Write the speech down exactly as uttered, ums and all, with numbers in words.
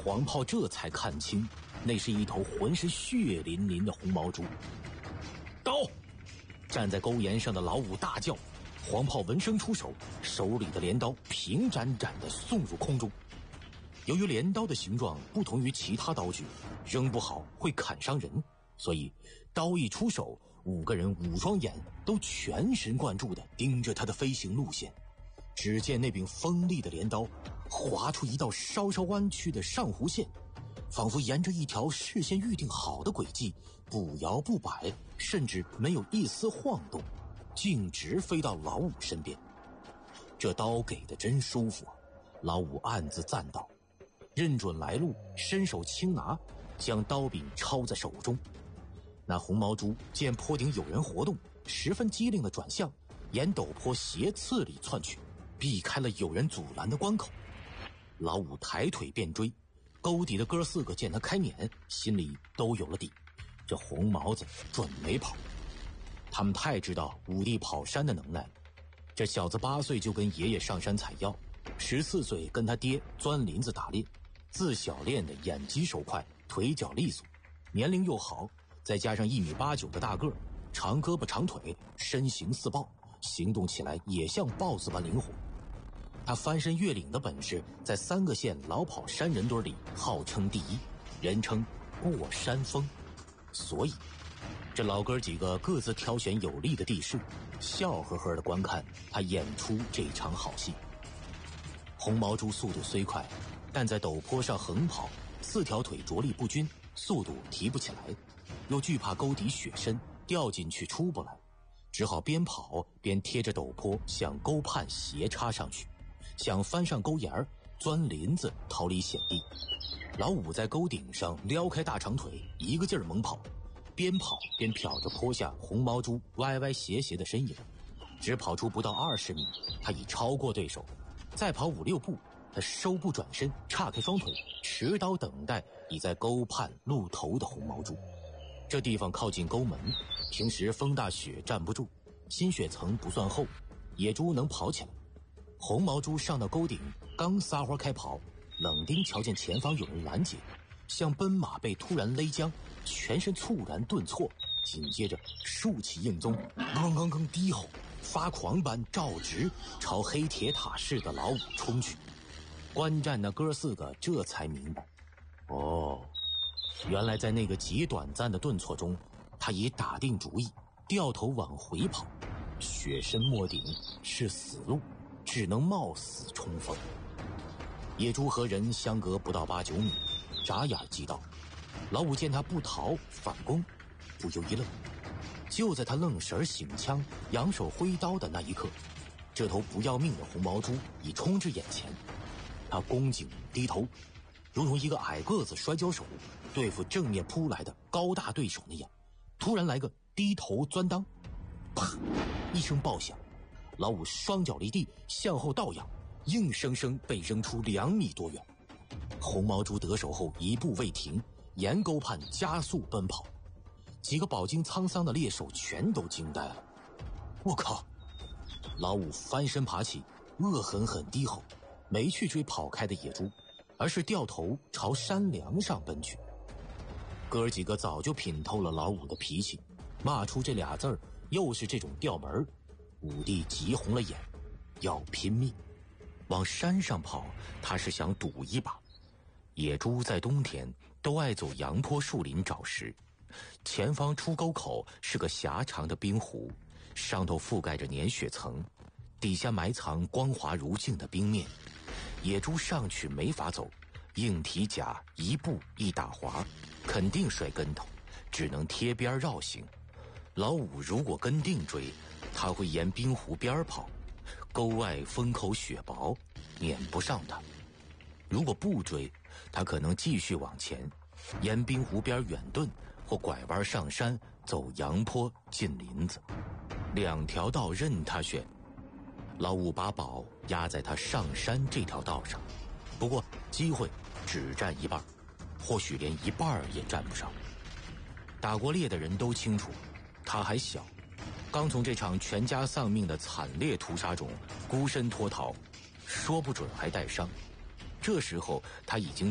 黄炮这才看清，那是一头浑身血淋淋的红毛猪。刀！站在沟沿上的老五大叫。黄炮闻声出手，手里的镰刀平展展地送入空中。由于镰刀的形状不同于其他刀具，扔不好会砍伤人，所以刀一出手，五个人五双眼都全神贯注地盯着他的飞行路线。只见那柄锋利的镰刀划出一道稍稍弯曲的上弧线，仿佛沿着一条事先预定好的轨迹，不摇不摆，甚至没有一丝晃动，径直飞到老五身边。这刀给的真舒服啊！老五暗自赞道，认准来路，伸手轻拿，将刀柄抄在手中。那红毛猪见坡顶有人活动，十分机灵地转向，沿陡坡斜刺里窜去，避开了有人阻拦的关口。老五抬腿便追，沟底的哥四个见他开撵，心里都有了底，这红毛子准没跑。他们太知道五弟跑山的能耐了。这小子八岁就跟爷爷上山采药，十四岁跟他爹钻林子打猎，自小练的眼疾手快，腿脚利索，年龄又好，再加上一米八九的大个儿，长胳膊长腿，身形似豹，行动起来也像豹子般灵活。他翻身越岭的本事，在三个县老跑山人堆里号称第一，人称过山峰。所以这老哥几个各自挑选有利的地势，笑呵呵地观看他演出这场好戏。红毛猪速度虽快，但在陡坡上横跑，四条腿着力不均，速度提不起来，又惧怕沟底雪深，掉进去出不来，只好边跑边贴着陡坡向沟畔斜插上去，想翻上沟沿儿钻林子逃离险地。老五在沟顶上撩开大长腿，一个劲儿猛跑，边跑边瞟着坡下红毛猪歪歪斜斜的身影。只跑出不到二十米，他已超过对手，再跑五六步，他收步转身，岔开双腿，持刀等待已在沟畔露头的红毛猪。这地方靠近沟门，平时风大雪站不住，新雪层不算厚，野猪能跑起来。红毛猪上到沟顶，刚撒欢开跑，冷丁瞧见前方有人拦截，像奔马被突然勒缰，全身猝然顿挫，紧接着竖起硬宗，刚刚刚低吼，发狂般照直朝黑铁塔似的老五冲去。观战那哥四个这才明白，哦，原来在那个极短暂的顿挫中，他已打定主意掉头往回跑。雪深莫顶是死路，只能冒死冲锋。野猪和人相隔不到八九米，眨眼即到。老五见他不逃反攻，不由一愣。就在他愣神醒枪扬手挥刀的那一刻，这头不要命的红毛猪已冲至眼前。他弓颈低头，如同一个矮个子摔跤手对付正面扑来的高大对手那样，突然来个低头钻裆，啪一声爆响，老五双脚离地，向后倒仰，硬生生被扔出两米多远。红毛猪得手后一步未停，沿沟畔加速奔跑。几个饱经沧桑的猎手全都惊呆了。我靠！老五翻身爬起，恶狠狠低吼，没去追跑开的野猪，而是掉头朝山梁上奔去。哥儿几个早就品透了老五的脾气，骂出这俩字儿又是这种调门。五弟急红了眼，要拼命往山上跑，他是想赌一把。野猪在冬天都爱走阳坡树林找食，前方出沟口是个狭长的冰湖，上头覆盖着粘雪层，底下埋藏光滑如镜的冰面。野猪上去没法走，硬体甲一步一打滑，肯定摔跟头，只能贴边绕行。老五如果跟定追，他会沿冰湖边跑，沟外风口雪薄，撵不上他。如果不追，他可能继续往前，沿冰湖边远遁，或拐弯上山，走阳坡进林子。两条道任他选，老五把宝压在他上山这条道上，不过机会只占一半，或许连一半也占不上。打过猎的人都清楚，他还小，刚从这场全家丧命的惨烈屠杀中孤身脱逃，说不准还带伤。这时候他已经